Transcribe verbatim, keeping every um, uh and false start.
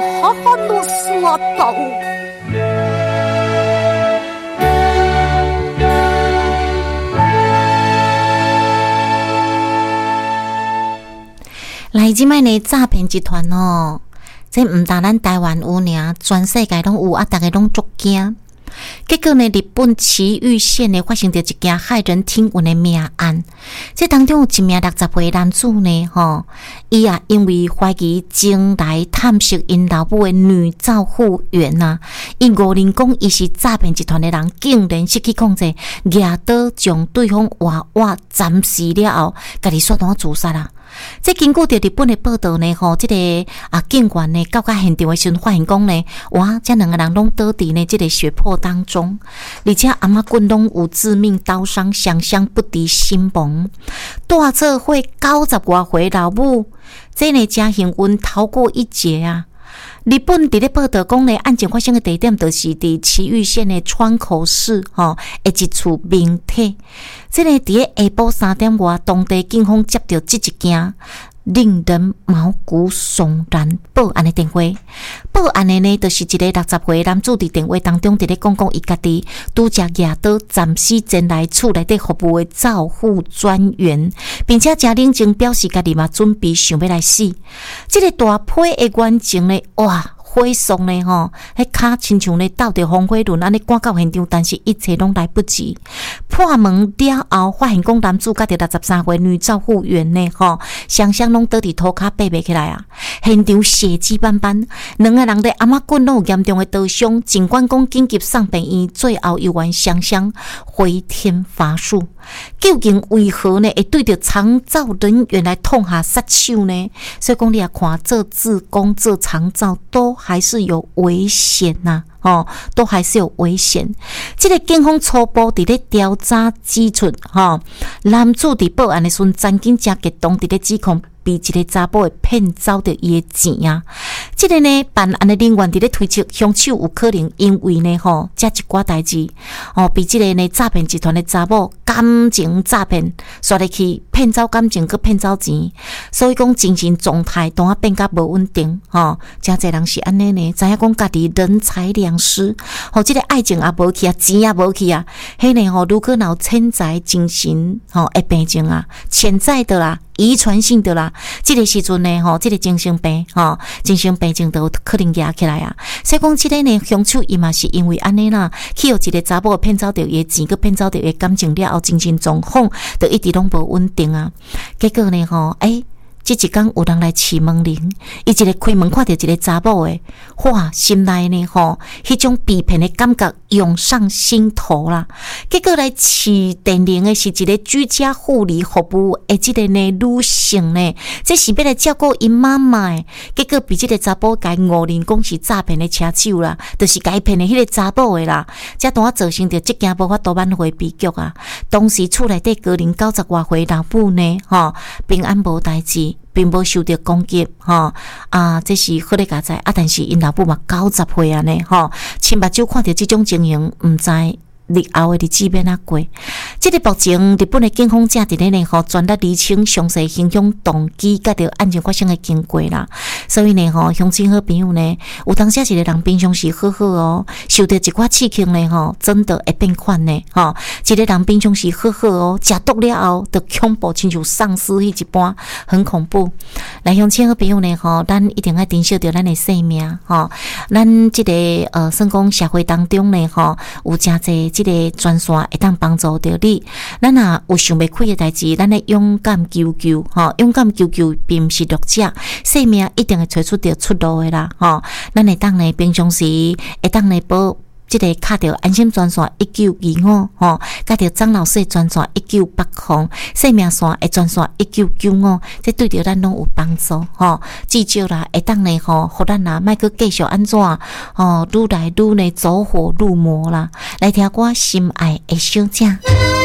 哈哈罗说道。 来，即摆呢诈骗集团哦，这毋但咱台湾有尔，全世界拢有啊，大家拢足惊。结果呢，日本埼玉县呢发生着一件骇人听闻的命案。这当中有一名六十岁男子呢，吼，伊啊因为怀疑前来探视因老母的女照护员啊，伊误认讲伊是诈骗集团的人，竟然失去控制，拿刀将对方活活斩死了后，家己刷单自杀啦。这经过着日本的报道呢，吼，这个啊警员呢到达现场的时候，发现讲呢，哇，这两个人拢倒伫呢这个血泊当中，而且阿妈棍拢有致命刀伤，想象不敌身亡。大做伙九十多岁老母，这呢家幸运逃过一劫啊！日本伫咧报道讲呢，案件发生的地点就是伫埼玉县的川口市吼，的一处民宅。这个伫咧下晡三点外，当地警方接到这一件令人毛骨悚然报案的电话。报案的呢，就是一个六十岁男子伫电话当中伫咧讲讲，伊家己拄则拿刀斩死前来厝内底服务的照护专员，并且真冷静表示家己嘛准备想要来死。这个大批的冤情呢，哇！火送呢吼，迄骹亲像咧斗着风火轮安尼赶到现场，但是一切拢来不及。破门了后，发现讲男主甲着六十三岁女照护员呢吼，双双拢倒伫涂骹爬袂起来啊！现场血迹斑斑，两个人的阿妈棍拢有严重的刀伤。尽管讲紧急送病院，最后犹原双双回天乏术。究竟为何呢？会对着长照人员来痛下杀手呢？所以讲你也看，做志工、做长照都还是有危险呐、啊，哦，都还是有危险。这个警方初步伫咧调查指出，哈、哦，男子伫报案的时阵，曾经真激动伫咧指控被一个查甫的骗走着伊的钱啊！这个呢，办案的人员伫咧推测，凶手有可能因为呢吼，这一寡代志哦，被这个呢诈骗集团的查某感情诈骗，刷入去骗走感情，佮骗走钱，所以讲精神状态当啊变甲无稳定吼。真侪人是安尼呢，知影讲家己人财两失，吼、哦，这个爱情也无去啊，钱也无去啊，迄呢吼，如果有潜在精神吼的病症啊，潜在的啦。遗传性的啦，这个时阵呢，吼，这个精神病，吼，精神病症都可能压起来啊。所以讲，这个呢，凶手伊嘛是因为安尼啦，去互一个查某骗走着伊钱，佮骗走着伊感情了后，精神状况就一直拢无稳定啊。结果呢，吼，诶、欸。这一天有人来敲门铃，伊一个开门看到一个查某诶，哇，心内呢吼，迄种被骗的感觉涌上心头啦。结果来起电铃的是一个居家护理服务诶，这个呢女性呢，这是要来照顾因妈妈诶。结果被这个查甫甲误认讲是诈骗的车手啦，就是甲伊骗的迄个查某诶啦。这当造成着这件无法度挽回悲剧啊。当时厝内底高龄九十外岁老母呢，吼平安无代志。并无受到攻击，吼啊，这是好咧加在啊，但是因老母嘛九十岁啊呢，吼，亲目睭看到这种情形，唔知日后的日子变啊过。这个目前日本的警方正伫咧呢，吼，全力厘清详细行凶动机，甲着案件发生的经过啦。所以呢，吼，乡亲好朋友呢，有当时一个人平常时好好哦，受到一寡刺激呢，吼，真的会变款呢，吼，一个人平常时好好哦，食毒了后，就恐怖，亲像丧尸迄一般，很恐怖。来，乡亲好朋友呢，吼，咱一定要珍惜着咱的生命，吼，咱这个呃，算讲社会当中呢，吼，有真济。这个专线会当帮助到你，咱若有想袂开的代志，咱来勇敢求救，吼，勇敢求救并不是弱者，生命一定会找出到出路的啦，吼，咱会当呢平常时会当呢保。这个卡着安心专线一九二五吼，卡着张老师的专线一九八零，生命线的专线一九九五，这对着咱拢有帮助吼。至少啦，会当呢吼，互咱啦，莫去继续安怎吼，愈来愈呢走火入魔啦。来听我心爱的小姐。